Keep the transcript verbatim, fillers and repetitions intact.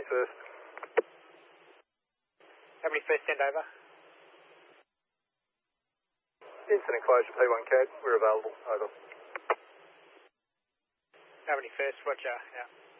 seventy-first. seventy-first, send over. Instant enclosure P one C A D, we're available, over. seventy-first, roger, yeah.